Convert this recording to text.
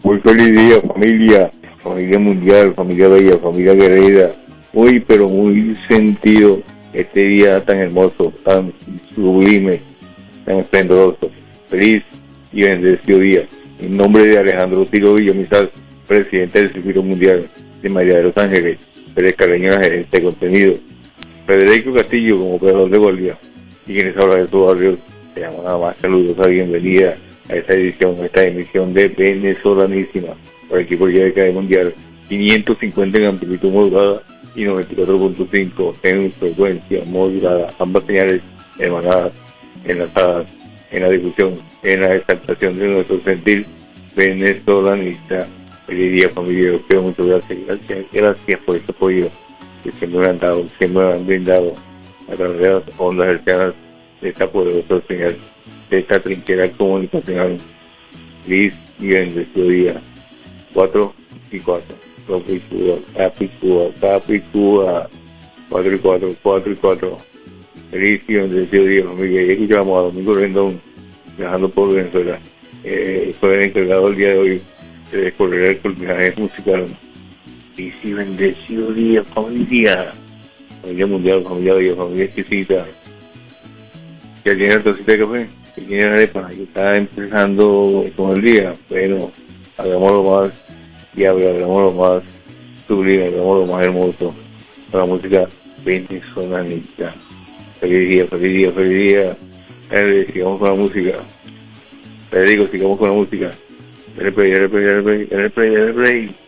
Muy feliz día, familia, familia mundial, familia bella, familia guerrera. Muy, pero muy sentido este día tan hermoso, tan sublime, tan esplendoroso. Feliz y bendecido día. En nombre de Alejandro Tiro Villamizar, presidente del Circuito Mundial de María de los Ángeles, Pérez Carreño, gerente de contenido, Federico Castillo como operador de guardia, y quienes hablan de su barrio, se llaman a más calurosa bienvenida a esta emisión de Venezolanísima, por el equipo de Mundial, 550 en amplitud modulada y 94.5 en frecuencia modulada, ambas señales emanadas, enlazadas en la difusión, en la exaltación de nuestro sentir venezolanista. Feliz día, familia, os pido muchas gracias por este apoyo que siempre me han dado, siempre me han brindado a través de las ondas hercianas de esta poderosa señal, de esta trinchera comunicacional. Feliz y bendecido día. 4 y 4. Capicúa. 4 y 4, 4 y 4. Feliz y bendecido día, familia. Y escuchamos a Domingo Rendón, viajando por Venezuela. Fue el encargado el día de hoy de descorrer el culminaje musical. Feliz y bendecido día, familia. Familia mundial, familia bella, familia exquisita. ¿Ya tiene la tacita de café? ¿Ya tiene la arepa? Yo estaba empezando con el día, pero hagámoslo más viable, hagámoslo más sublime, hagámoslo más hermoso. Con la música venezolanista. Feliz día, feliz día, feliz día. Sigamos con la música. Federico, sigamos con la música. Dale play.